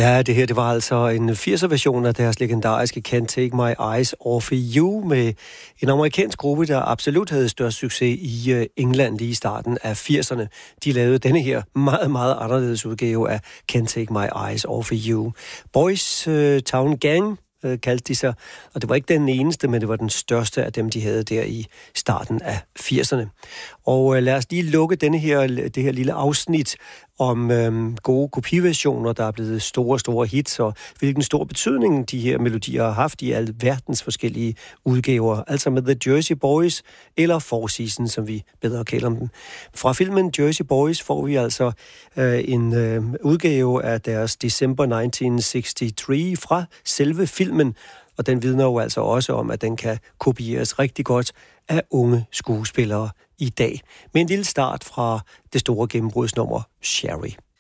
Ja, det her det var altså en 80'er-version af deres legendariske Can't Take My Eyes Off You med en amerikansk gruppe, der absolut havde størst succes i England lige i starten af 80'erne. De lavede denne her meget, meget anderledes udgave af Can't Take My Eyes Off You. Boys Town Gang kaldte de sig, og det var ikke den eneste, men det var den største af dem, de havde der i starten af 80'erne. Og lad os lige lukke det her lille afsnit om gode kopiversioner, der er blevet store hits, og hvilken stor betydning de her melodier har haft i alle verdens forskellige udgaver. Altså med The Jersey Boys, eller Four Seasons, som vi bedre kalder dem. Fra filmen Jersey Boys får vi altså en udgave af deres December 1963 fra selve filmen, og den vidner jo altså også om, at den kan kopieres rigtig godt af unge skuespillere i dag. Med en lille start fra det store gennembrudsnummer Sherry.